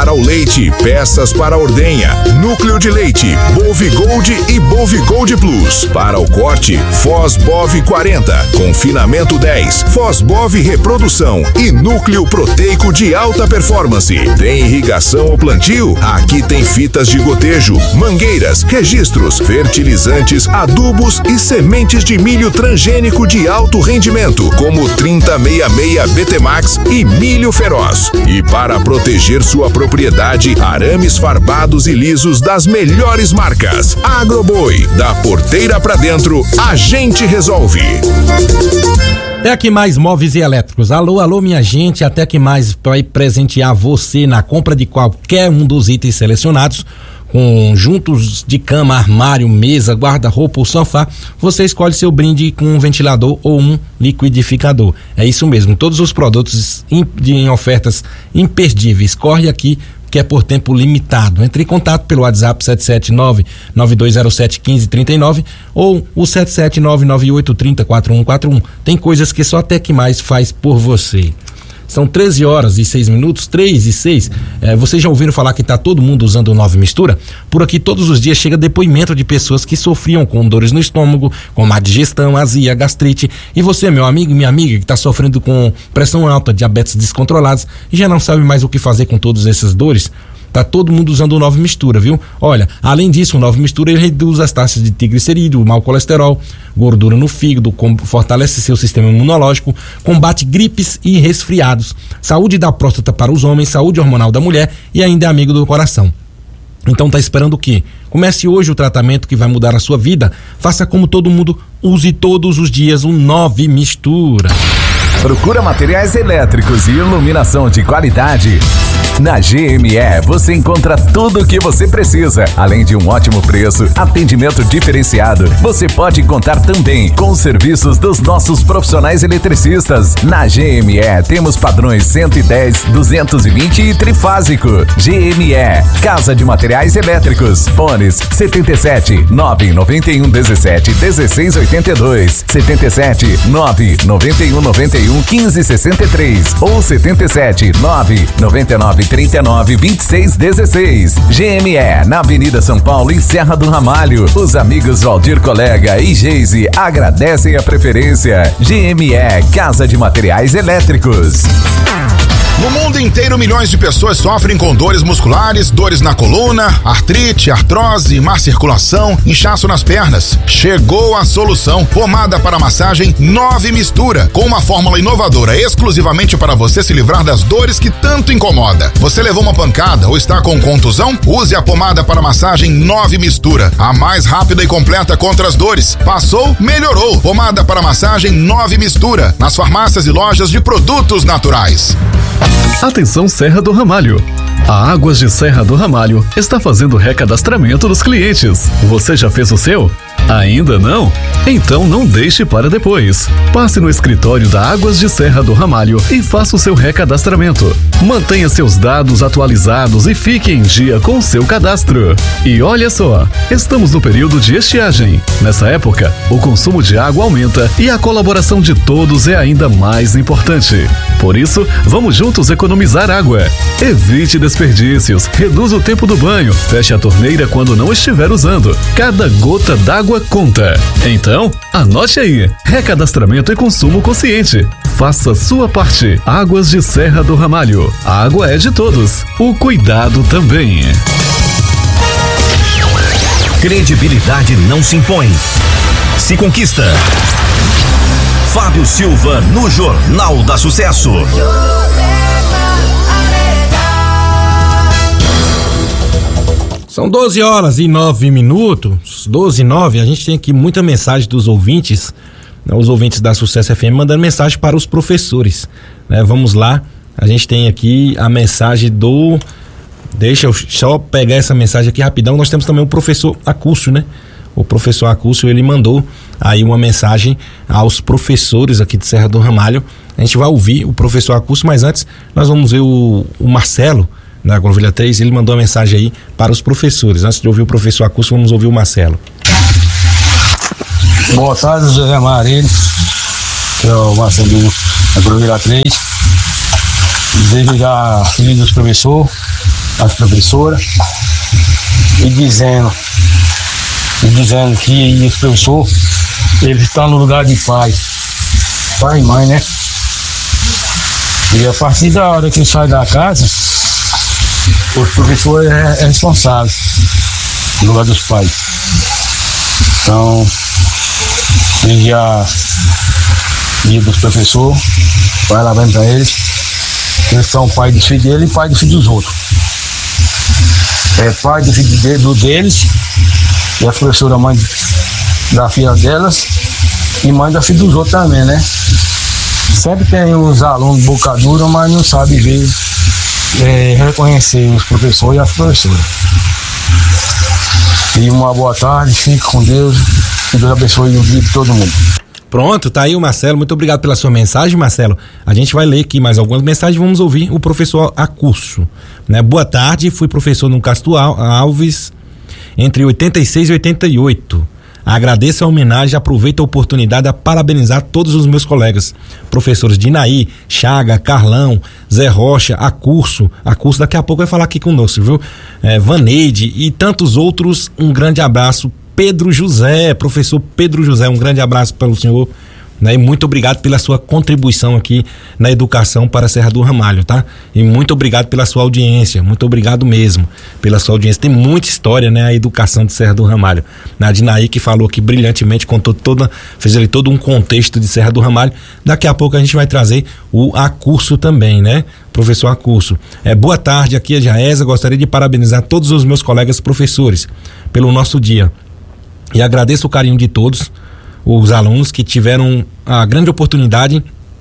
Para o leite, peças para a ordenha, núcleo de leite, Bovigold e Bovigold Plus. Para o corte, Fosbov 40, confinamento 10, Fosbov Reprodução e núcleo proteico de alta performance. Tem irrigação ou plantio? Aqui tem fitas de gotejo, mangueiras, registros, fertilizantes, adubos e sementes de milho transgênico de alto rendimento, como 3066 BT Max e milho feroz. E para proteger sua propriedade, arames farpados e lisos das melhores marcas. Agroboi, da porteira pra dentro, a gente resolve. Tec Mais Móveis e Elétricos. Alô, minha gente, a Tec Mais vai presentear você na compra de qualquer um dos itens selecionados, conjuntos de cama, armário, mesa, guarda-roupa ou sofá. Você escolhe seu brinde com um ventilador ou um liquidificador. É isso mesmo, todos os produtos em ofertas imperdíveis. Corre aqui, que é por tempo limitado. Entre em contato pelo WhatsApp 779-9207-1539 ou o 779-9830-4141. Tem coisas que só a Tec Mais faz por você. São 13h06, 3:06. Vocês já ouviram falar que tá todo mundo usando o 9 Mistura? Por aqui todos os dias chega depoimento de pessoas que sofriam com dores no estômago, com má digestão, azia, gastrite. E você, meu amigo e minha amiga, que tá sofrendo com pressão alta, diabetes descontrolados e já não sabe mais o que fazer com todas essas dores? Tá todo mundo usando o 9 Mistura, viu? Olha, além disso, o 9 Mistura ele reduz as taxas de triglicerídeo, mau colesterol, gordura no fígado, fortalece seu sistema imunológico, combate gripes e resfriados, saúde da próstata para os homens, saúde hormonal da mulher e ainda é amigo do coração. Então tá esperando o quê? Comece hoje o tratamento que vai mudar a sua vida. Faça como todo mundo, use todos os dias o 9 Mistura. Procura materiais elétricos e iluminação de qualidade? Na GME você encontra tudo o que você precisa. Além de um ótimo preço, atendimento diferenciado, você pode contar também com os serviços dos nossos profissionais eletricistas. Na GME temos padrões 110, 220 e trifásico. GME, Casa de Materiais Elétricos. Fones 77 991 17 16 82, 77 991 91 15 63 ou 77 999 39 26 16. GME, na Avenida São Paulo, em Serra do Ramalho. Os amigos Valdir Colega e Geise agradecem a preferência. GME, Casa de Materiais Elétricos. No mundo inteiro, milhões de pessoas sofrem com dores musculares, dores na coluna, artrite, artrose, má circulação, inchaço nas pernas. Chegou a solução. Pomada para massagem 9 Mistura, com uma fórmula inovadora exclusivamente para você se livrar das dores que tanto incomoda. Você levou uma pancada ou está com contusão? Use a pomada para massagem 9 Mistura, a mais rápida e completa contra as dores. Passou, melhorou. Pomada para massagem 9 Mistura, nas farmácias e lojas de produtos naturais. Atenção, Serra do Ramalho. A Águas de Serra do Ramalho está fazendo recadastramento dos clientes. Você já fez o seu? Ainda não? Então não deixe para depois. Passe no escritório da Águas de Serra do Ramalho e faça o seu recadastramento. Mantenha seus dados atualizados e fique em dia com o seu cadastro. E olha só, estamos no período de estiagem. Nessa época, o consumo de água aumenta e a colaboração de todos é ainda mais importante. Por isso, vamos juntos economizar água. Evite desperdícios, reduza o tempo do banho, feche a torneira quando não estiver usando. Cada gota d'água conta. Então, anote aí: recadastramento e consumo consciente. Faça sua parte. Águas de Serra do Ramalho. A água é de todos. O cuidado também. Credibilidade não se impõe, se conquista. Fábio Silva no Jornal da Sucesso. São 12h09, 12h09. A gente tem aqui muita mensagem dos ouvintes, né, os ouvintes da Sucesso FM mandando mensagem para os professores, né? Vamos lá, a gente tem aqui a mensagem do... Deixa eu só pegar essa mensagem aqui rapidão. Nós temos também o professor Acúcio, né? O professor Acúcio, ele mandou aí uma mensagem aos professores aqui de Serra do Ramalho. A gente vai ouvir o professor Acúcio, mas antes nós vamos ver o Marcelo, da Agrovilha 3, ele mandou uma mensagem aí para os professores. Antes de ouvir o professor Acúcio, vamos ouvir o Marcelo. Boa tarde, José Marinho, que é o Marcelo da Agrovilha 3. Desejo já feliz dos professores, as professoras, e dizendo que os professores, eles estão no lugar de pai e mãe, né? E a partir da hora que sai da casa, os professores é responsável no lugar dos pais. Então, dia dos professores, parabéns para eles, que eles são pai dos filhos dele e pai dos filhos dos outros. É pai do filho deles, e a professora mãe da filha delas, e mãe da filha dos outros também, né? Sempre tem os alunos boca dura, mas não sabe ver, reconhecer os professores e as professoras. E uma boa tarde, fique com Deus, que Deus abençoe o dia de todo mundo. Pronto, tá aí o Marcelo, muito obrigado pela sua mensagem, Marcelo. A gente vai ler aqui mais algumas mensagens, vamos ouvir o professor Acurso, né? Boa tarde, fui professor no Castro Alves entre 86 e 88. Agradeço a homenagem, aproveito a oportunidade a parabenizar todos os meus colegas, professores Dinaí, Chaga, Carlão, Zé Rocha, Acurso daqui a pouco vai falar aqui conosco, viu? Vaneide e tantos outros, um grande abraço. Pedro José, professor Pedro José, um grande abraço para o senhor, né? E muito obrigado pela sua contribuição aqui na educação para a Serra do Ramalho, tá? E muito obrigado pela sua audiência, muito obrigado mesmo pela sua audiência. Tem muita história, né? A educação de Serra do Ramalho. A Dinaí, que falou aqui brilhantemente, fez ali todo um contexto de Serra do Ramalho. Daqui a pouco a gente vai trazer o Acurso também, né? Professor Acurso. Boa tarde, aqui é Jaesa, gostaria de parabenizar todos os meus colegas professores pelo nosso dia. E agradeço o carinho de todos os alunos que tiveram a grande oportunidade,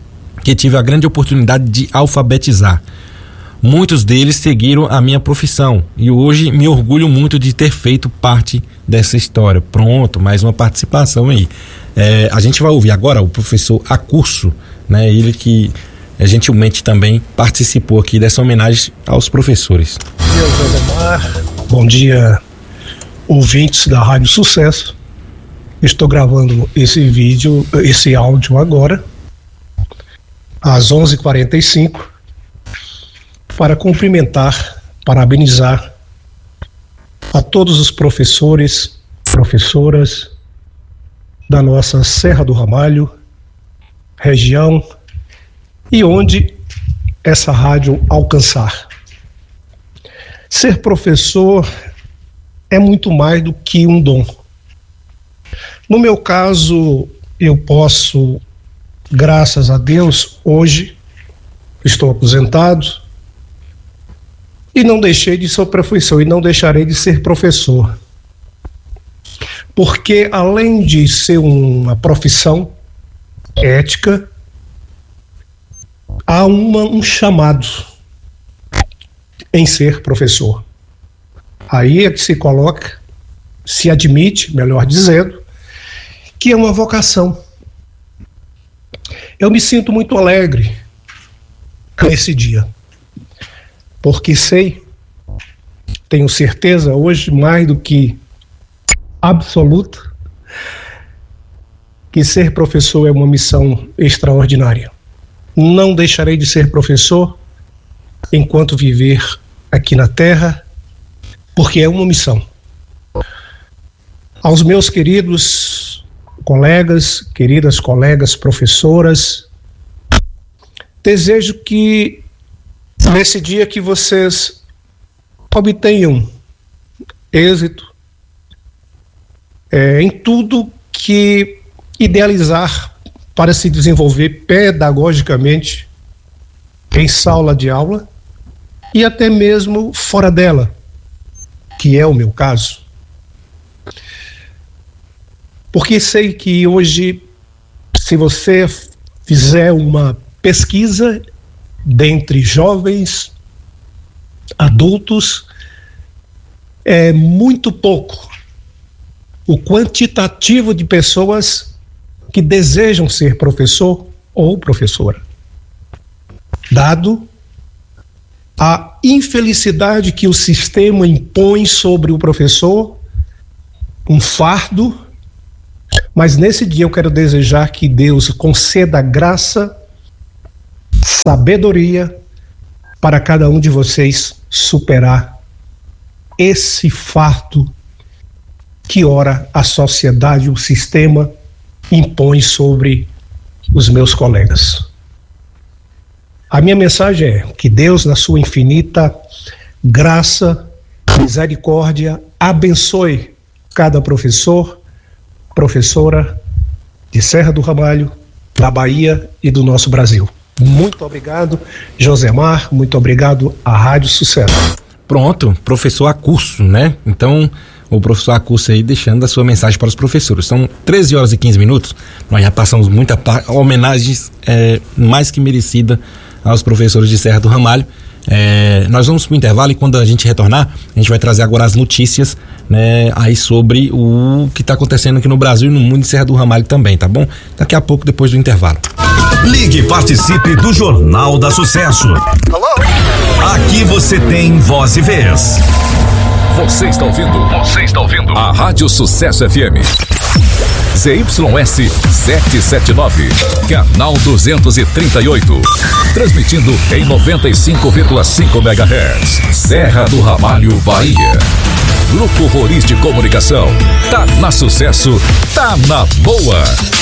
de alfabetizar. Muitos deles seguiram a minha profissão e hoje me orgulho muito de ter feito parte dessa história. Pronto, mais uma participação aí. A gente vai ouvir agora o professor Acurso, né? Ele que gentilmente também participou aqui dessa homenagem aos professores. Bom dia, Josemar. Bom dia, ouvintes da Rádio Sucesso. Estou gravando esse áudio agora, às 11h45, para cumprimentar, parabenizar a todos os professores, professoras da nossa Serra do Ramalho, região e onde essa rádio alcançar. Ser professor é muito mais do que um dom. No meu caso, eu posso, graças a Deus, hoje estou aposentado e não deixei de ser professor e não deixarei de ser professor. Porque além de ser uma profissão ética, há um chamado em ser professor. Aí é que se coloca, se admite, melhor dizendo, que é uma vocação. Eu me sinto muito alegre nesse dia, porque tenho certeza hoje, mais do que absoluta, que ser professor é uma missão extraordinária. Não deixarei de ser professor enquanto viver aqui na Terra, porque é uma missão. Aos meus queridos colegas, queridas colegas professoras, desejo que nesse dia que vocês obtenham êxito em tudo que idealizar para se desenvolver pedagogicamente em sala de aula e até mesmo fora dela, que é o meu caso. Porque sei que hoje, se você fizer uma pesquisa dentre jovens, adultos, é muito pouco o quantitativo de pessoas que desejam ser professor ou professora. Dado a infelicidade que o sistema impõe sobre o professor, um fardo. Mas nesse dia eu quero desejar que Deus conceda graça, sabedoria para cada um de vocês superar esse fardo que ora a sociedade, o sistema impõe sobre os meus colegas. A minha mensagem é que Deus, na sua infinita graça, misericórdia, abençoe cada professor, professora de Serra do Ramalho, da Bahia e do nosso Brasil. Muito obrigado, Josemar, muito obrigado à Rádio Sucesso. Pronto, professor Acurso, né? Então, o professor Acurso aí deixando a sua mensagem para os professores. São 13 horas e 15 minutos, nós já passamos muita homenagens mais que merecida aos professores de Serra do Ramalho. Nós vamos para o intervalo e quando a gente retornar, a gente vai trazer agora as notícias, né, aí sobre o que está acontecendo aqui no Brasil e no mundo de Serra do Ramalho também, tá bom? Daqui a pouco, depois do intervalo. Ligue e participe do Jornal da Sucesso. Aqui você tem voz e vez. Você está ouvindo a Rádio Sucesso FM. ZYS 779, canal 238. Transmitindo em 95,5 MHz. Serra do Ramalho, Bahia. Grupo Roriz de Comunicação. Tá na Sucesso, tá na boa.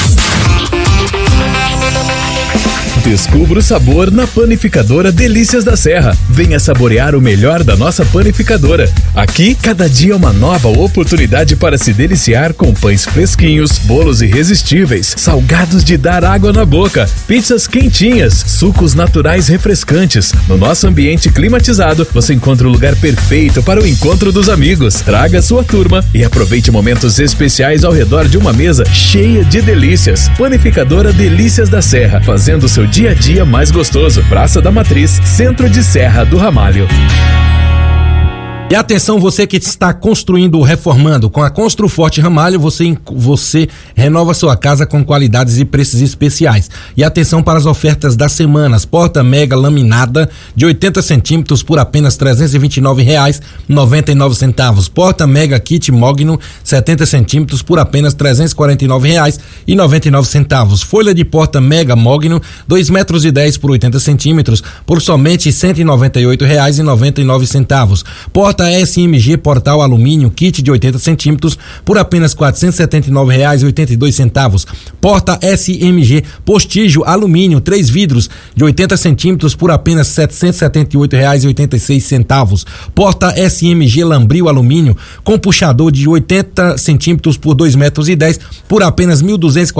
Descubra o sabor na Panificadora Delícias da Serra. Venha saborear o melhor da nossa panificadora. Aqui, cada dia é uma nova oportunidade para se deliciar com pães fresquinhos, bolos irresistíveis, salgados de dar água na boca, pizzas quentinhas, sucos naturais refrescantes. No nosso ambiente climatizado, você encontra o lugar perfeito para o encontro dos amigos. Traga sua turma e aproveite momentos especiais ao redor de uma mesa cheia de delícias. Panificadora Delícias da Serra, fazendo seu dia a dia mais gostoso. Praça da Matriz, centro de Serra do Ramalho. E atenção, você que está construindo ou reformando, com a Construforte Ramalho, você renova sua casa com qualidades e preços especiais. E atenção para as ofertas das semanas. Porta mega laminada de 80 centímetros por apenas R$ 329,99. Porta mega kit mogno 70 centímetros por apenas R$ 349,99. Folha de porta mega mogno 2,10 metros por 80 centímetros por somente R$ 198,99. Porta SMG Portal Alumínio kit de 80 centímetros por apenas R$ 479,82. Porta SMG Postígio Alumínio 3 vidros de 80 centímetros por apenas R$ 778,86. Porta SMG Lambril Alumínio com puxador de 80 centímetros por 2,10 metros por apenas R$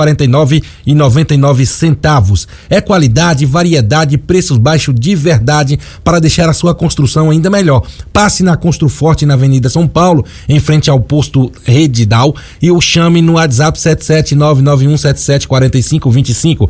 1.249,99. É qualidade, variedade, preços baixos de verdade para deixar a sua construção ainda melhor. Passe na Construforte na Avenida São Paulo, em frente ao posto Redidal, e o chame no WhatsApp 77991774525,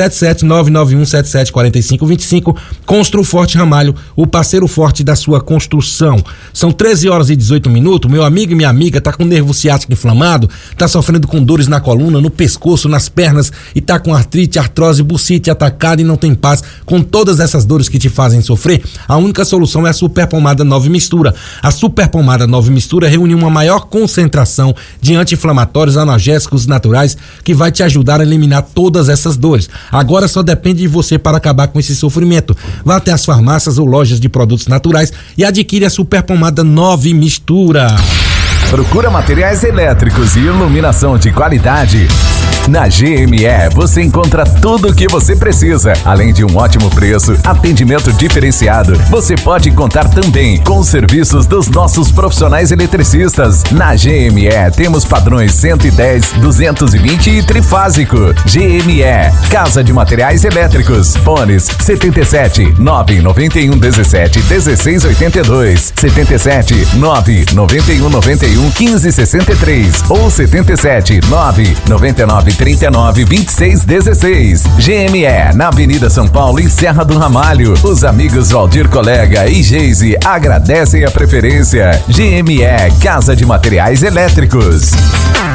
77991774525. Construforte Ramalho, o parceiro forte da sua construção. São 13 horas e 18 minutos. Meu amigo e minha amiga tá com nervo ciático inflamado, tá sofrendo com dores na coluna, no pescoço, nas pernas e tá com artrite, artrose, bursite atacada e não tem paz com todas essas dores que te fazem sofrer. A única solução é a Super Pomada 9 Mistura. A Super Pomada 9 Mistura reúne uma maior concentração de anti-inflamatórios analgésicos naturais que vai te ajudar a eliminar todas essas dores. Agora só depende de você para acabar com esse sofrimento. Vá até as farmácias ou lojas de produtos naturais e adquire a Super Pomada 9 Mistura. Procura materiais elétricos e iluminação de qualidade? Na GME você encontra tudo o que você precisa, além de um ótimo preço, atendimento diferenciado. Você pode contar também com os serviços dos nossos profissionais eletricistas. Na GME temos padrões 110, 220 e trifásico. GME, Casa de Materiais Elétricos. Fones 77 991 17 16 82, 77 991 91 15 63 ou 77 999 39 26 16. GME, na Avenida São Paulo, em Serra do Ramalho. Os amigos Valdir Colega e Geise agradecem a preferência. GME, Casa de Materiais Elétricos.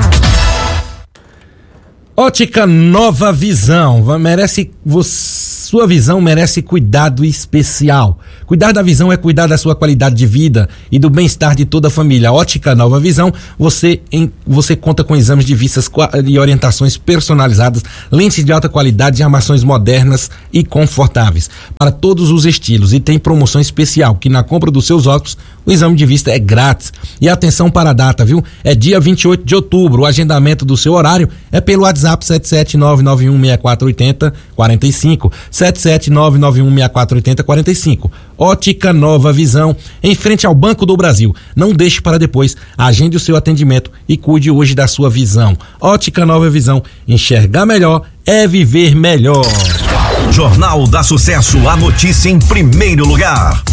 Ótica Nova Visão, merece Sua visão merece cuidado especial. Cuidar da visão é cuidar da sua qualidade de vida e do bem-estar de toda a família. Ótica Nova Visão, você conta com exames de vistas e orientações personalizadas, lentes de alta qualidade e armações modernas e confortáveis para todos os estilos. E tem promoção especial, que na compra dos seus óculos, o exame de vista é grátis. E atenção para a data, viu? É dia 28 de outubro. O agendamento do seu horário é pelo WhatsApp 77991648045. 77991648045. Ótica Nova Visão, em frente ao Banco do Brasil. Não deixe para depois. Agende o seu atendimento e cuide hoje da sua visão. Ótica Nova Visão. Enxergar melhor é viver melhor. Jornal da Sucesso, a notícia em primeiro lugar.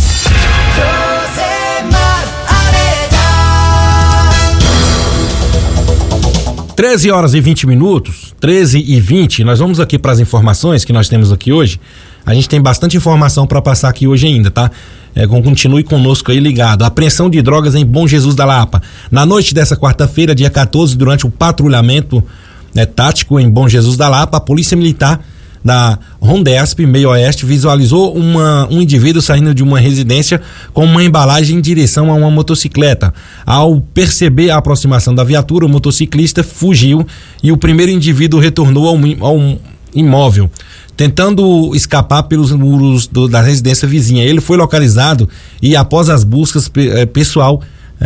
13h20, 13h20, nós vamos aqui para as informações que nós temos aqui hoje. A gente tem bastante informação para passar aqui hoje ainda, tá? Continue conosco aí ligado. Apreensão de drogas em Bom Jesus da Lapa. Na noite dessa quarta-feira, dia 14, durante o patrulhamento tático em Bom Jesus da Lapa, a Polícia Militar da Rondesp Meio Oeste visualizou um indivíduo saindo de uma residência com uma embalagem em direção a uma motocicleta. Ao perceber a aproximação da viatura, o motociclista fugiu e o primeiro indivíduo retornou ao imóvel, tentando escapar pelos muros da residência vizinha. Ele foi localizado e, após as buscas, pessoal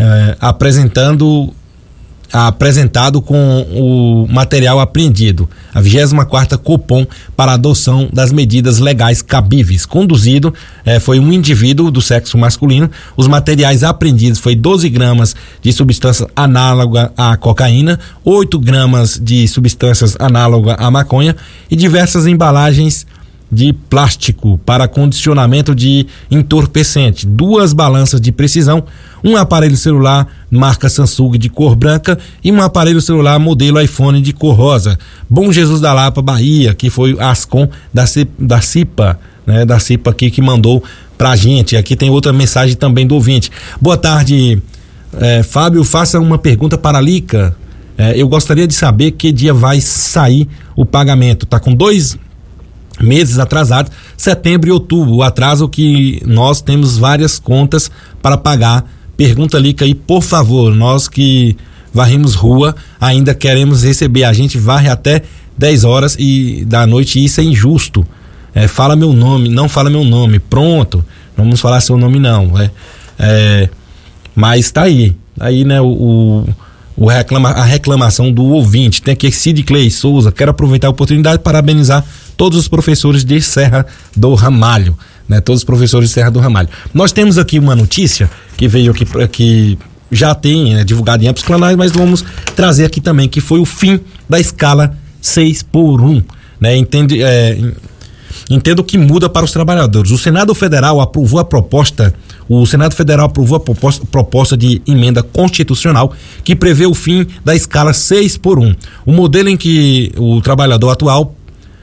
apresentado com o material apreendido, a 24ª Copom, para adoção das medidas legais cabíveis. Conduzido foi um indivíduo do sexo masculino. Os materiais apreendidos foi 12 gramas de substância análoga à cocaína, 8 gramas de substâncias análogas à maconha e diversas embalagens de plástico para condicionamento de entorpecente, 2 balanças de precisão, um aparelho celular marca Samsung de cor branca e um aparelho celular modelo iPhone de cor rosa. Bom Jesus da Lapa, Bahia, que foi a Ascom da CIPA, né, da CIPA aqui que mandou pra gente. Aqui tem outra mensagem também do ouvinte. Boa tarde, Fábio, faça uma pergunta para a Lica. Eu gostaria de saber que dia vai sair o pagamento. Tá com 2 meses atrasados, setembro e outubro, o atraso que nós temos várias contas para pagar. Pergunta Lica aí, por favor, nós que varremos rua ainda queremos receber, a gente varre até 10 horas da noite e isso é injusto. Fala meu nome, não fala meu nome, pronto, não vamos falar seu nome não, mas tá aí, né, a reclamação do ouvinte. Tem aqui Cid Clay Souza. Quero aproveitar a oportunidade para parabenizar todos os professores de Serra do Ramalho, né? Todos os professores de Serra do Ramalho. Nós temos aqui uma notícia que veio aqui, que já tem divulgado em amplos canais, mas vamos trazer aqui também, que foi o fim da escala 6x1, né? Entendo que muda para os trabalhadores. O Senado Federal aprovou a proposta de emenda constitucional que prevê o fim da escala 6x1. O modelo em que o trabalhador atual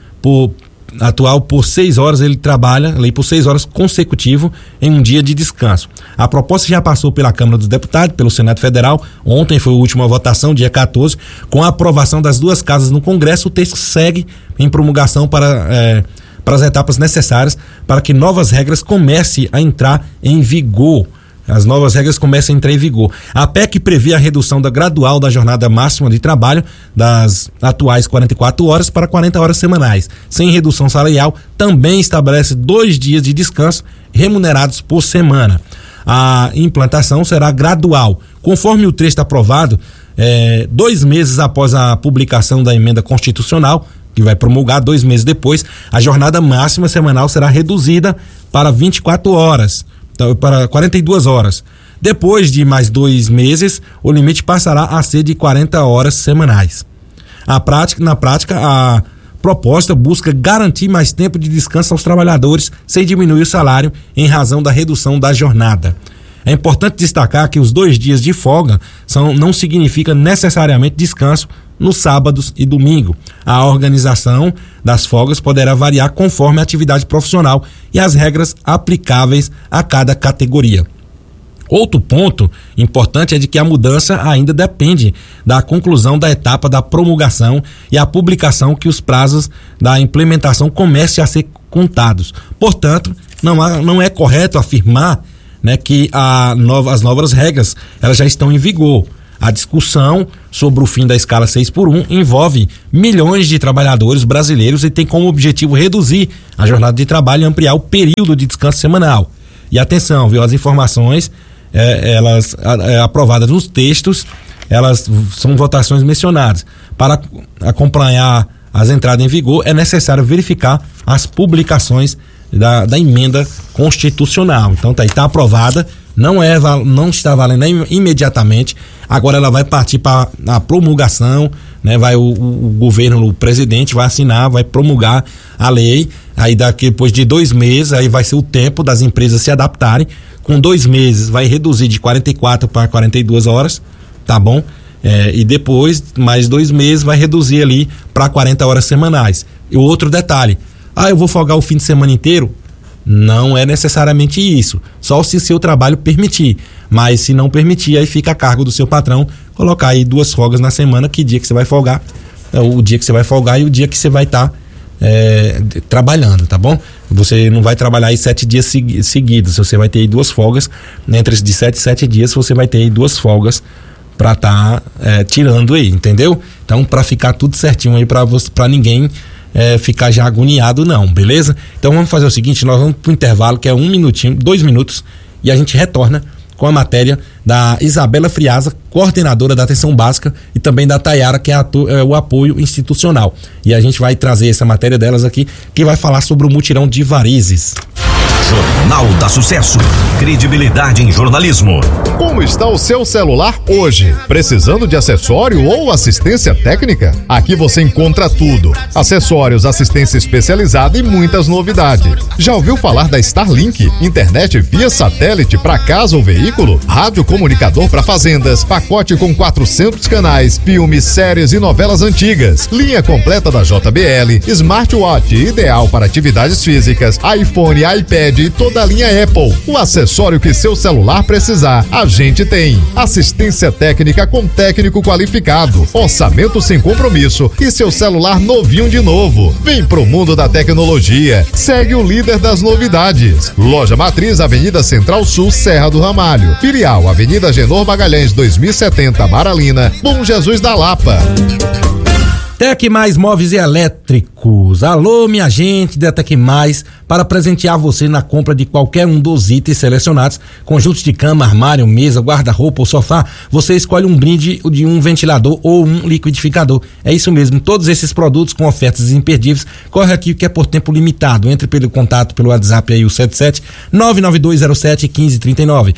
por 6 horas, ele trabalha ali por 6 horas consecutivo em um dia de descanso. A proposta já passou pela Câmara dos Deputados, pelo Senado Federal. Ontem foi a última votação, dia 14. Com a aprovação das 2 casas no Congresso, o texto segue em promulgação para as etapas necessárias para que novas regras comecem a entrar em vigor. As novas regras começam a entrar em vigor. A PEC prevê a redução gradual da jornada máxima de trabalho das atuais 44 horas para 40 horas semanais, sem redução salarial. Também estabelece 2 dias de descanso remunerados por semana. A implantação será gradual. Conforme o texto aprovado, 2 meses após a publicação da emenda constitucional, que vai promulgar 2 meses depois, a jornada máxima semanal será reduzida para 24 horas, para 42 horas. Depois de mais 2 meses, o limite passará a ser de 40 horas semanais. Na prática, a proposta busca garantir mais tempo de descanso aos trabalhadores sem diminuir o salário em razão da redução da jornada. É importante destacar que os 2 dias de folga não significa necessariamente descanso nos sábados e domingo. A organização das folgas poderá variar conforme a atividade profissional e as regras aplicáveis a cada categoria. Outro ponto importante é de que a mudança ainda depende da conclusão da etapa da promulgação e a publicação, que os prazos da implementação comecem a ser contados. Portanto, não é correto afirmar, né, que as novas regras elas já estão em vigor. A discussão sobre o fim da escala 6x1 envolve milhões de trabalhadores brasileiros e tem como objetivo reduzir a jornada de trabalho e ampliar o período de descanso semanal. E atenção, viu? As informações, elas aprovadas nos textos, elas são votações mencionadas. Para acompanhar as entradas em vigor, é necessário verificar as publicações da emenda constitucional. Então está aprovada, não está valendo imediatamente. Agora ela vai partir para a promulgação, né? Vai o governo, o presidente vai assinar, vai promulgar a lei. Aí depois de 2 meses, aí vai ser o tempo das empresas se adaptarem. Com 2 meses vai reduzir de 44 para 42 horas, tá bom? E depois, mais 2 meses, vai reduzir ali para 40 horas semanais. E o outro detalhe, eu vou folgar o fim de semana inteiro? Não é necessariamente isso, só se seu trabalho permitir. Mas se não permitir, aí fica a cargo do seu patrão colocar aí 2 folgas na semana, que dia que você vai folgar, o dia que você vai folgar e o dia que você vai estar trabalhando, tá bom? Você não vai trabalhar aí 7 dias seguidos, você vai ter aí 2 folgas, entre de 7 e 7 dias você vai ter aí 2 folgas para estar tirando aí, entendeu? Então, para ficar tudo certinho aí para ninguém ficar já agoniado não, beleza? Então vamos fazer o seguinte, nós vamos pro intervalo, que é 2 minutos, e a gente retorna com a matéria da Isabela Friasa, coordenadora da Atenção Básica, e também da Tayara, que é o apoio institucional. E a gente vai trazer essa matéria delas aqui, que vai falar sobre o mutirão de varizes. Jornal da Sucesso. Credibilidade em jornalismo. Como está o seu celular hoje? Precisando de acessório ou assistência técnica? Aqui você encontra tudo: acessórios, assistência especializada e muitas novidades. Já ouviu falar da Starlink? Internet via satélite para casa ou veículo? Rádio comunicador para fazendas, pacote com 400 canais, filmes, séries e novelas antigas. Linha completa da JBL, smartwatch ideal para atividades físicas, iPhone, iPad e toda a linha Apple. O acessório que seu celular precisar, a gente tem. Assistência técnica com técnico qualificado, orçamento sem compromisso e seu celular novinho de novo. Vem pro mundo da tecnologia. Segue o líder das novidades. Loja Matriz, Avenida Central Sul, Serra do Ramalho. Filial, Avenida Genor Magalhães 2070, Maralina, Bom Jesus da Lapa. Tec Mais Móveis e Elétricos. Alô, minha gente da Tec Mais, para presentear você na compra de qualquer um dos itens selecionados, conjuntos de cama, armário, mesa, guarda-roupa ou sofá, você escolhe um brinde de um ventilador ou um liquidificador. É isso mesmo, todos esses produtos com ofertas imperdíveis. Corre aqui que é por tempo limitado. Entre pelo contato pelo WhatsApp aí, o 77-99207-1539,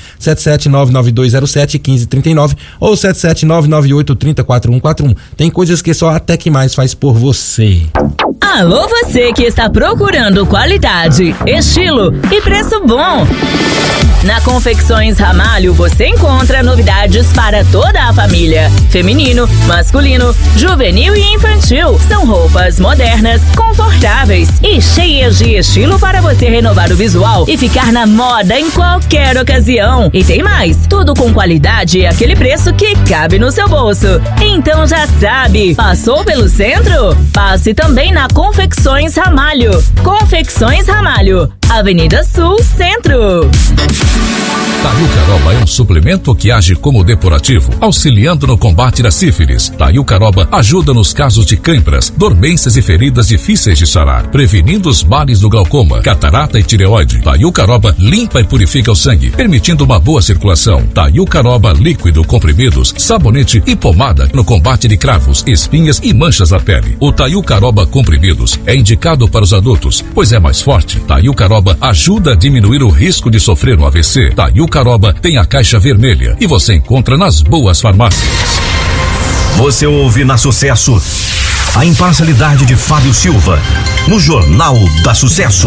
77-99207-1539 ou 77-998-30-4141. Tem coisas que só a Tec Mais faz por você. Alô, você que está procurando qualidade, estilo e preço bom. Na Confecções Ramalho você encontra novidades para toda a família. Feminino, masculino, juvenil e infantil. São roupas modernas, confortáveis e cheias de estilo para você renovar o visual e ficar na moda em qualquer ocasião. E tem mais, tudo com qualidade e aquele preço que cabe no seu bolso. Então já sabe, passou pelo centro? Passe também na Confecções Ramalho. Confecções Ramalho, Avenida Sul, Centro. Taiucaroba é um suplemento que age como depurativo, auxiliando no combate da sífilis. Taiucaroba ajuda nos casos de câimbras, dormências e feridas difíceis de sarar, prevenindo os males do glaucoma, catarata e tireoide. Taiucaroba limpa e purifica o sangue, permitindo uma boa circulação. Taiucaroba líquido, comprimidos, sabonete e pomada no combate de cravos, espinhas e manchas na pele. O Taiucaroba comprimidos é indicado para os adultos, pois é mais forte. Taiucaroba ajuda a diminuir o risco de sofrer um AVC. Taiucaroba tem a caixa vermelha e você encontra nas boas farmácias. Você ouve na Sucesso a imparcialidade de Fábio Silva no Jornal da Sucesso.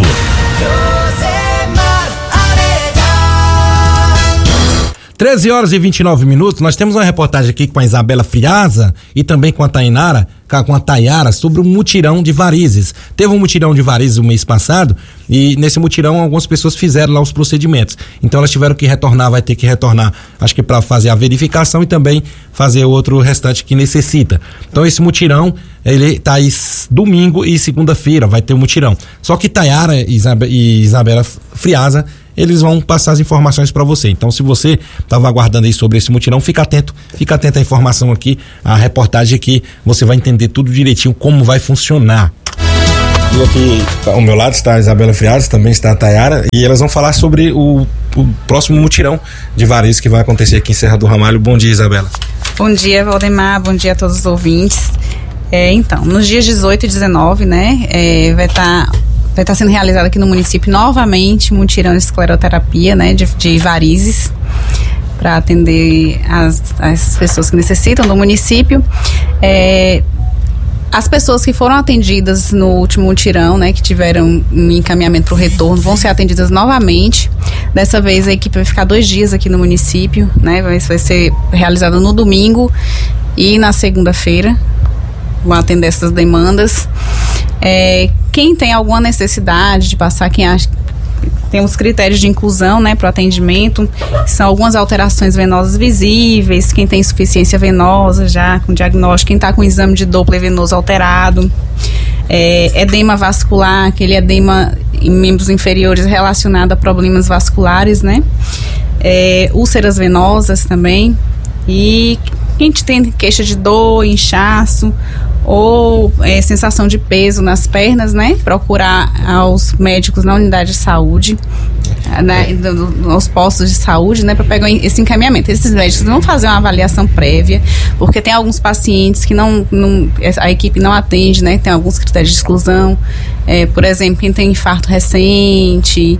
13h29. Nós temos uma reportagem aqui com a Isabela Friasa e também com a Tayara sobre o mutirão de varizes. Teve um mutirão de varizes o mês passado e nesse mutirão algumas pessoas fizeram lá os procedimentos. Então elas tiveram que retornar, vai ter que retornar, acho que para fazer a verificação e também fazer outro restante que necessita. Então esse mutirão ele tá aí domingo e segunda-feira, vai ter um mutirão. Só que Tayara e Isabela Friasa, eles vão passar as informações para você. Então, se você estava aguardando aí sobre esse mutirão, fica atento à informação aqui, a reportagem aqui, você vai entender tudo direitinho como vai funcionar. E aqui ao meu lado está a Isabela Friasa, também está a Tayara, e elas vão falar sobre o próximo mutirão de varejo que vai acontecer aqui em Serra do Ramalho. Bom dia, Isabela. Bom dia, Valdemar, bom dia a todos os ouvintes. Então, nos dias 18 e 19, né, vai estar sendo realizado aqui no município novamente um mutirão de escleroterapia, né, de varizes, para atender as pessoas que necessitam do município. As pessoas que foram atendidas no último mutirão, né, que tiveram um encaminhamento para o retorno, vão ser atendidas novamente. Dessa vez a equipe vai ficar 2 dias aqui no município, né, vai ser realizado no domingo e na segunda-feira. Vão atender essas demandas. Quem tem alguma necessidade de passar, quem acha, tem os critérios de inclusão, né, para o atendimento, são algumas alterações venosas visíveis, quem tem insuficiência venosa já com diagnóstico, quem está com exame de Doppler venoso alterado, edema vascular, aquele edema em membros inferiores relacionado a problemas vasculares, né, úlceras venosas também, e quem tem queixa de dor, inchaço ou sensação de peso nas pernas, né? Procurar aos médicos na unidade de saúde, aos postos de saúde, né? Para pegar esse encaminhamento. Esses médicos vão fazer uma avaliação prévia, porque tem alguns pacientes que a equipe não atende, né? Tem alguns critérios de exclusão. Por exemplo, quem tem infarto recente,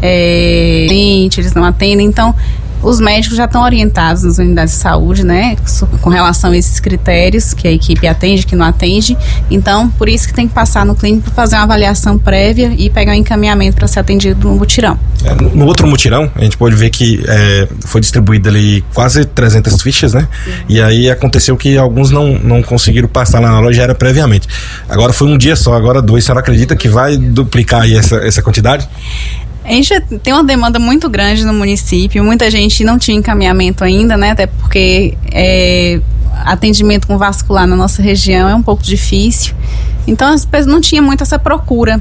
eles não atendem. Então, os médicos já estão orientados nas unidades de saúde, né, com relação a esses critérios que a equipe atende, que não atende. Então, por isso que tem que passar no clínico para fazer uma avaliação prévia e pegar um encaminhamento para ser atendido no mutirão. No outro mutirão, a gente pode ver que foi distribuído ali quase 300 fichas, né? Sim. E aí aconteceu que alguns não conseguiram passar lá na loja, era previamente. Agora foi um dia só, agora 2. A senhora acredita que vai duplicar aí essa quantidade? A gente tem uma demanda muito grande no município, muita gente não tinha encaminhamento ainda, né? Até porque atendimento com vascular na nossa região é um pouco difícil. Então as pessoas não tinham muito essa procura.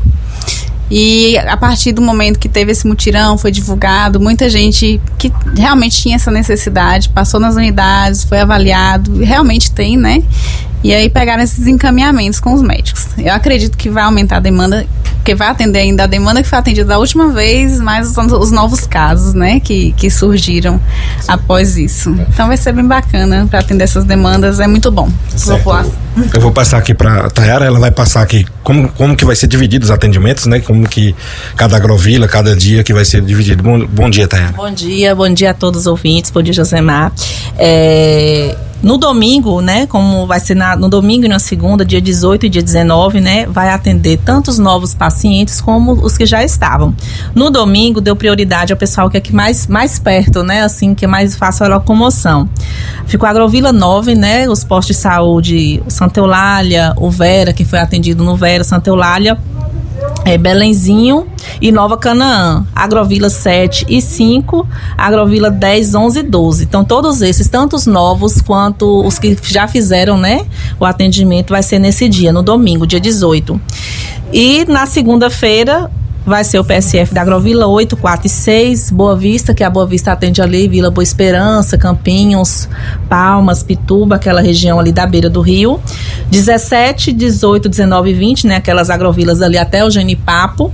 E a partir do momento que teve esse mutirão, foi divulgado, muita gente que realmente tinha essa necessidade, passou nas unidades, foi avaliado, realmente tem, né? E aí pegaram esses encaminhamentos com os médicos. Eu acredito que vai aumentar a demanda, porque vai atender ainda a demanda que foi atendida da última vez, mais os novos casos, né, que surgiram após isso. Então vai ser bem bacana para atender essas demandas, é muito bom. Eu vou passar aqui para a Tayara, ela vai passar aqui como que vai ser dividido os atendimentos, né, como que cada agrovila, cada dia que vai ser dividido. Bom dia, Tayara. Bom dia a todos os ouvintes, bom dia, Josemar. No domingo, né, como vai ser no domingo e na segunda, dia 18 e dia 19, né, vai atender tanto os novos pacientes como os que já estavam. No domingo, deu prioridade ao pessoal que é aqui mais perto, né, assim, que é mais fácil a locomoção. Ficou a Agrovila 9, né, os postos de saúde, o Santa Eulália, o Vera, que foi atendido no Vera, Santa Eulália, Belenzinho e Nova Canaã, Agrovila 7 e 5, Agrovila 10, 11 e 12. Então todos esses, tanto os novos quanto os que já fizeram, né, o atendimento vai ser nesse dia, no domingo, dia 18. E na segunda-feira vai ser o PSF da Agrovila 8, 4 e 6, Boa Vista, que a Boa Vista atende ali, Vila Boa Esperança, Campinhos, Palmas, Pituba, aquela região ali da beira do rio. 17, 18, 19 e 20, né, aquelas agrovilas ali até o Genipapo.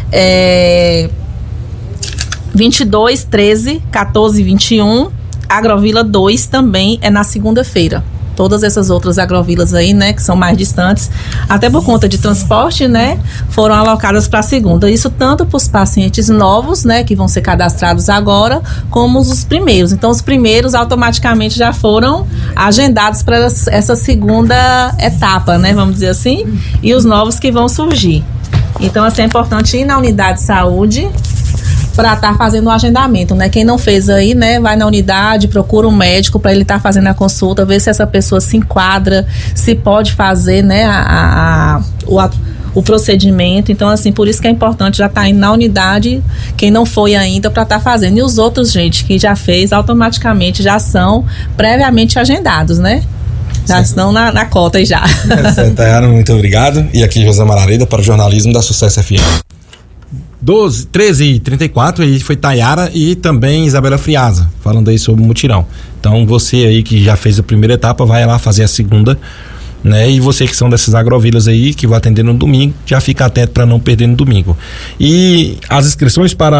22, 13, 14 e 21, Agrovila 2 também é na segunda-feira. Todas essas outras agrovilas aí, né, que são mais distantes, até por conta de transporte, né, foram alocadas para a segunda. Isso tanto para os pacientes novos, né, que vão ser cadastrados agora, como os primeiros. Então, os primeiros automaticamente já foram agendados para essa segunda etapa, né, vamos dizer assim, e os novos que vão surgir. Então, assim, é importante ir na unidade de saúde para estar fazendo o agendamento, né? Quem não fez aí, né, vai na unidade, procura um médico para ele estar fazendo a consulta, ver se essa pessoa se enquadra, se pode fazer, né, o procedimento. Então, assim, por isso que é importante já estar indo na unidade, quem não foi ainda, para estar fazendo. E os outros, gente, que já fez, automaticamente já são previamente agendados, né? Já estão na cota aí já. Tayara, muito obrigado. E aqui José Marareda para o jornalismo da Sucesso FM. 13h34, aí foi Tayara e também Isabela Friasa, falando aí sobre o mutirão. Então você aí que já fez a primeira etapa, vai lá fazer a segunda, né? E você que são dessas agrovilas aí, que vai atender no domingo, já fica atento para não perder no domingo. E as inscrições para